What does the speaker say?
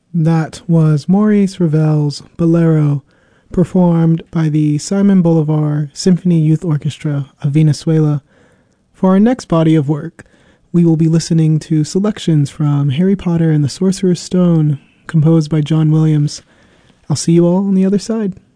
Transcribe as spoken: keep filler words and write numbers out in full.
That was Maurice Ravel's Bolero, performed by the Simon Bolivar Symphony Youth Orchestra of Venezuela. For our next body of work, we will be listening to selections from Harry Potter and the Sorcerer's Stone, composed by John Williams. I'll see you all on the other side.